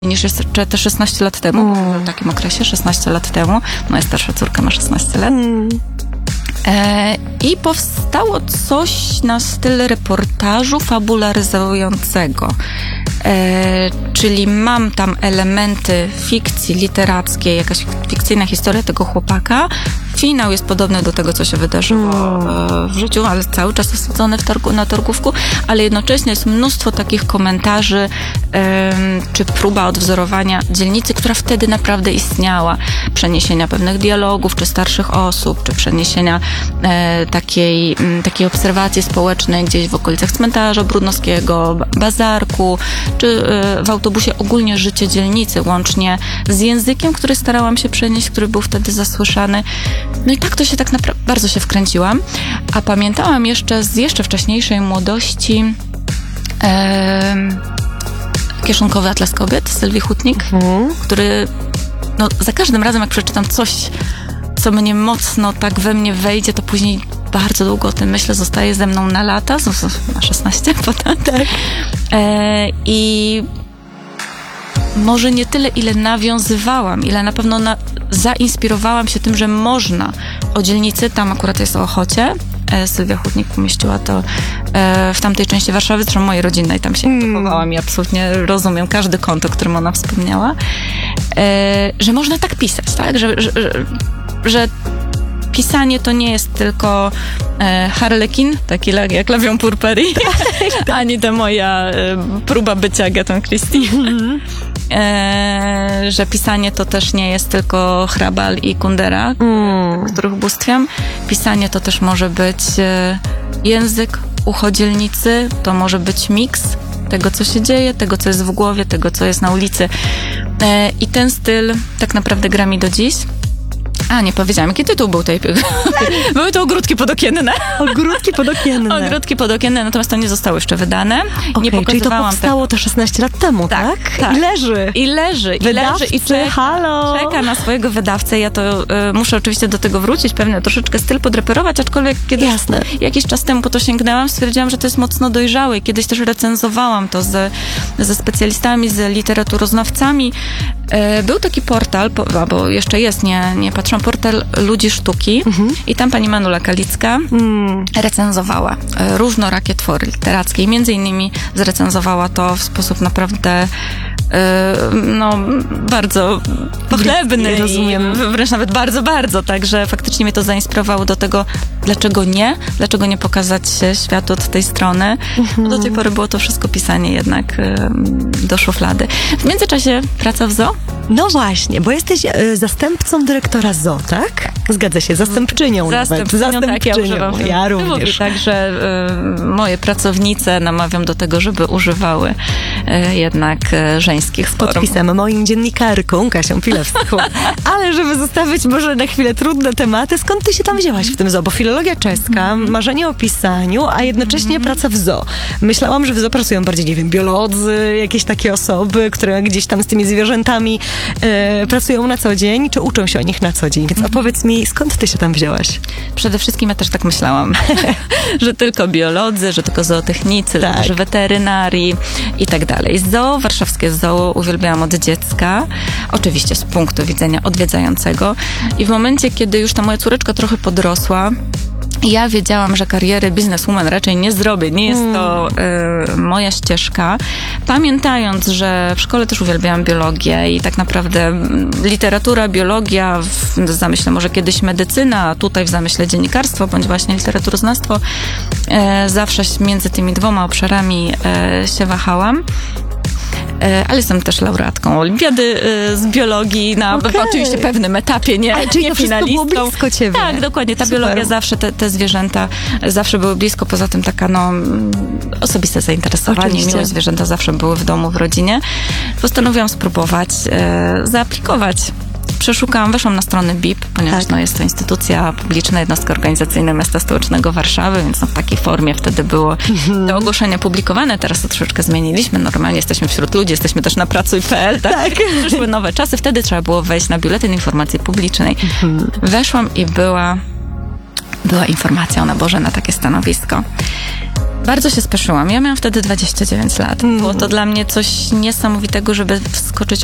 niż jeszcze te 16 lat temu, w takim okresie, 16 lat temu. Moja starsza córka ma 16 lat. I powstało coś na styl reportażu fabularyzującego. Czyli mam tam elementy fikcji literackiej, jakaś fikcyjna historia tego chłopaka. Finał jest podobny do tego, co się wydarzyło w życiu, ale cały czas osadzony na Torgówku, ale jednocześnie jest mnóstwo takich komentarzy, czy próba odwzorowania dzielnicy, która wtedy naprawdę istniała. Przeniesienia pewnych dialogów, czy starszych osób, czy przeniesienia takiej obserwacji społecznej gdzieś w okolicach cmentarza Brudnowskiego, Bazarku, czy w autobusie ogólnie życie dzielnicy, łącznie z językiem, który starałam się przenieść, który był wtedy zasłyszany. No i tak to się tak naprawdę bardzo się wkręciłam. A pamiętałam jeszcze z jeszcze wcześniejszej młodości Kieszonkowy Atlas Kobiet, Sylwii Hutnik, który za każdym razem, jak przeczytam coś, co mnie mocno tak we mnie wejdzie, to później bardzo długo o tym myślę, zostaje ze mną na lata, na 16 potem. Tak. I może nie tyle, ile nawiązywałam, ile na pewno zainspirowałam się tym, że można o dzielnicy, tam akurat jest o Ochocie, Sylwia Hutnik pomieściła to w tamtej części Warszawy, zresztą mojej rodzinnej, tam się wychowałam i absolutnie rozumiem każdy kąt, o którym ona wspomniała, że można tak pisać, tak? Że pisanie to nie jest tylko harlekin, taki jak L'avion pour Paris, ani ta moja próba bycia Agatą Christie. Że pisanie to też nie jest tylko Hrabal i Kundera, których ubóstwiam. Pisanie to też może być język, ucho dzielnicy, to może być miks tego, co się dzieje, tego, co jest w głowie, tego, co jest na ulicy. I ten styl tak naprawdę gra mi do dziś. A, nie powiedziałam, jaki tytuł był tej... Były to Ogródki podokienne. Ogródki podokienne. Ogródki podokienne, natomiast to nie zostało jeszcze wydane. Nie pokazywałam, czyli to powstało te 16 lat temu, tak? Tak. I leży. Wydawcy, i czeka na swojego wydawcę. Ja to muszę oczywiście do tego wrócić, pewnie troszeczkę styl podreperować, aczkolwiek kiedyś, jakiś czas temu po to sięgnęłam, stwierdziłam, że to jest mocno dojrzałe i kiedyś też recenzowałam to ze specjalistami, z literaturoznawcami. Był taki portal, bo jeszcze jest, nie patrzyłam, portal Ludzi Sztuki i tam pani Manula Kalicka recenzowała różnorakie twory literackie i między innymi zrecenzowała to w sposób naprawdę bardzo pochlebny i wręcz nawet bardzo, bardzo, także faktycznie mnie to zainspirowało do tego, dlaczego nie pokazać światu od tej strony. Bo do tej pory było to wszystko pisanie jednak do szuflady. W międzyczasie praca w zoo. No właśnie, bo jesteś zastępcą dyrektora zoo, tak? Zgadza się, zastępczynią. Tak, ja używam. Ja również. Także moje pracownice namawiam do tego, żeby używały jednak żeńskich form. Podpisem moim dziennikarką, Kasią Pilewską. Ale żeby zostawić może na chwilę trudne tematy, skąd ty się tam wzięłaś w tym zoo? Bo filologia czeska, marzenie o pisaniu, a jednocześnie praca w zoo. Myślałam, że w zoo pracują bardziej, nie wiem, biolodzy, jakieś takie osoby, które gdzieś tam z tymi zwierzętami pracują na co dzień, czy uczą się o nich na co dzień. Więc opowiedz mi, skąd ty się tam wzięłaś? Przede wszystkim ja też tak myślałam, że tylko biolodzy, że tylko zootechnicy, że weterynarii i tak dalej. Zoo, warszawskie zoo uwielbiałam od dziecka, oczywiście z punktu widzenia odwiedzającego i w momencie, kiedy już ta moja córeczka trochę podrosła, ja wiedziałam, że kariery bizneswoman raczej nie zrobię. Nie jest to moja ścieżka. Pamiętając, że w szkole też uwielbiałam biologię i tak naprawdę literatura, biologia, w zamyśle może kiedyś medycyna, a tutaj w zamyśle dziennikarstwo, bądź właśnie literaturoznawstwo, zawsze między tymi dwoma obszarami się wahałam. Ale jestem też laureatką olimpiady z biologii na oczywiście pewnym etapie, nie finalistą. Było blisko ciebie. Tak, dokładnie. Ta biologia zawsze, te zwierzęta zawsze były blisko. Poza tym taka osobiste zainteresowanie, miłe zwierzęta zawsze były w domu, w rodzinie. Postanowiłam spróbować zaaplikować. Przeszukałam, weszłam na stronę BIP, ponieważ jest to instytucja publiczna, jednostka organizacyjna Miasta Stołecznego Warszawy, więc w takiej formie wtedy było te ogłoszenia publikowane. Teraz to troszeczkę zmieniliśmy. Normalnie jesteśmy wśród ludzi, jesteśmy też na pracuj.pl, tak? Przyszły nowe czasy. Wtedy trzeba było wejść na Biuletyn Informacji Publicznej. Weszłam i była informacja o naborze na takie stanowisko. Bardzo się spieszyłam. Ja miałam wtedy 29 lat. Było to dla mnie coś niesamowitego, żeby wskoczyć